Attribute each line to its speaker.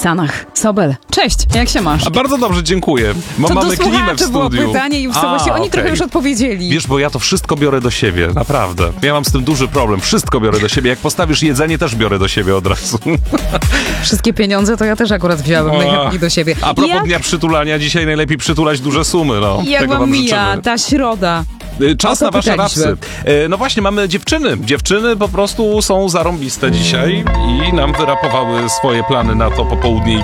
Speaker 1: Sanach. Sobel, cześć, jak się masz?
Speaker 2: A bardzo dobrze, dziękuję.
Speaker 1: To
Speaker 2: Mamy
Speaker 1: do
Speaker 2: klimę w
Speaker 1: słuchaczy było
Speaker 2: studiu.
Speaker 1: pytanie i w całości oni trochę już odpowiedzieli.
Speaker 2: Wiesz, bo ja to wszystko biorę do siebie, naprawdę. Ja mam z tym duży problem. Wszystko biorę do siebie. Jak postawisz jedzenie, też biorę do siebie od razu.
Speaker 1: Wszystkie pieniądze to ja też akurat wziąłem najchętniej do siebie.
Speaker 2: A propos dnia przytulania, dzisiaj najlepiej przytulać duże sumy. No.
Speaker 1: Jak
Speaker 2: Tego
Speaker 1: wam
Speaker 2: wam
Speaker 1: mija
Speaker 2: życzymy.
Speaker 1: ta środa?
Speaker 2: Czas
Speaker 1: O
Speaker 2: na
Speaker 1: to
Speaker 2: wasze
Speaker 1: pytaliśmy.
Speaker 2: rapsy. No właśnie, mamy dziewczyny. Dziewczyny po prostu są zarąbiste dzisiaj i nam wyrapowały swoje plany na to popołudnie i